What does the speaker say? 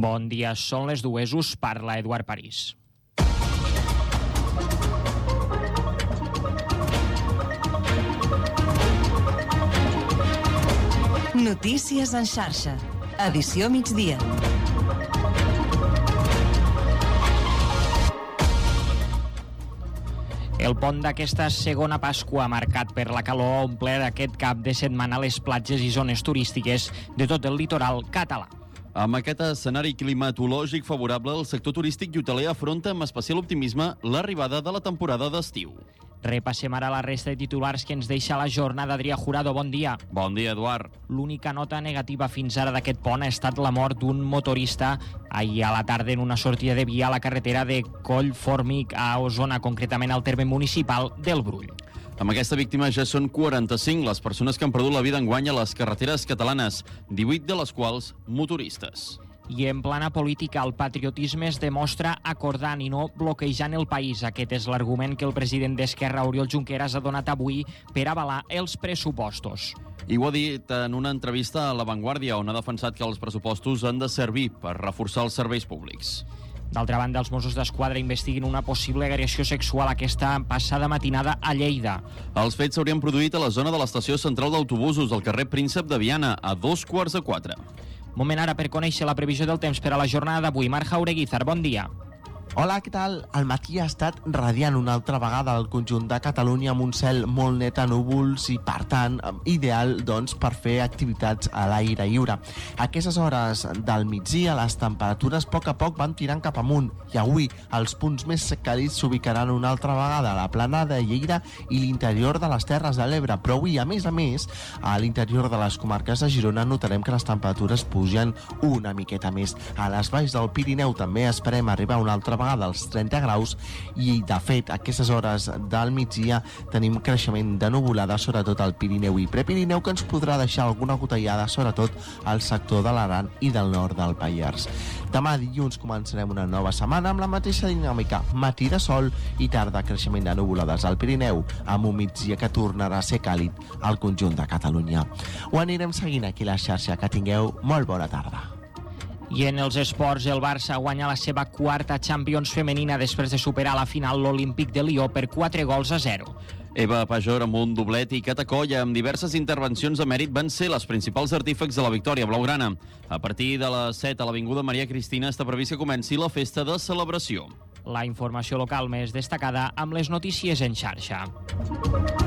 Bon dia, són les 2, us parla Eduard París. Notícies en xarxa. Edició migdia. El pont d'aquesta segona Pasqua, marcat per la calor, ha omplert aquest cap de setmana les platges i zones turístiques de tot el litoral català. Amb aquest escenari climatològic favorable, el sector turístic i hoteler afronta amb especial optimisme l'arribada de la temporada d'estiu. Repassem ara la resta de titulars que ens deixa la jornada. Adrià Jurado, bon dia. Bon dia, Eduard. L'única nota negativa fins ara d'aquest pont ha estat la mort d'un motorista ahir a la tarda en una sortida de via a la carretera de Collformic a Osona, concretament al terme municipal del Brull. Amb aquesta víctima ja són 45 les persones que han perdut la vida enguany a les carreteres catalanes, 18 de les quals motoristes. I en plana política, el patriotisme es demostra acordant i no bloquejant el país. Aquest és l'argument que el president d'Esquerra, Oriol Junqueras, ha donat avui per avalar els pressupostos. I ho ha dit en una entrevista a La Vanguardia, on ha defensat que els pressupostos han de servir per reforçar els serveis públics. D'altra banda, els Mossos d'Esquadra investiguen una possible agressió sexual aquesta passada matinada a Lleida. Els fets s'haurien produït a la zona de l'estació central d'autobusos, al carrer Príncep de Viana, a 3:15. Moment ara per conèixer la previsió del temps per a la jornada d'avui. Marc Jaureguizar, bon dia. Hola, què tal? El matí ha estat radiant una altra vegada al conjunt de Catalunya amb un cel molt net a núvols i, per tant, ideal doncs, per fer activitats a l'aire lliure. A aquestes hores del migdia les temperatures a poc van tirant cap amunt i avui els punts més càlids s'ubicaran una altra vegada a la plana de Lleida i l'interior de les Terres de l'Ebre, però avui, a més, a l'interior de les comarques de Girona notarem que les temperatures pugen una miqueta més. A les valls del Pirineu també esperem arribar una altra vegada dels 30 graus i, de fet, a aquestes hores del migdia tenim creixement de nuvolada, sobretot al Pirineu i Prepirineu, que ens podrà deixar alguna gotellada, sobretot al sector de l'Aran i del nord del Pallars. Demà dilluns començarem una nova setmana amb la mateixa dinàmica, matí de sol i tarda creixement de nuvolades al Pirineu, amb un migdia que tornarà a ser càlid al conjunt de Catalunya. Ho anirem seguint aquí a la xarxa. Que tingueu molt bona tarda. I en els esports, el Barça guanya la seva quarta Champions femenina després de superar a la final l'Olímpic de Lió per 4-0. Eva Pajor amb un doblet i Cata Colla amb diverses intervencions de mèrit van ser les principals artífecs de la victòria blaugrana. A partir de les 7 a l'Avinguda Maria Cristina està previst que comenci la festa de celebració. La informació local més destacada amb les notícies en xarxa.